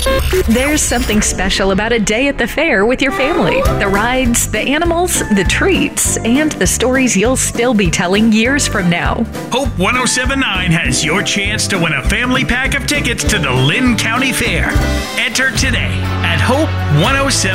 There's something special about a day at the fair with your family. The rides, the animals, the treats, and the stories you'll still be telling years from now. Hope 1079 has your chance to win a family pack of tickets to the Lynn County Fair. Enter today at Hope 1079.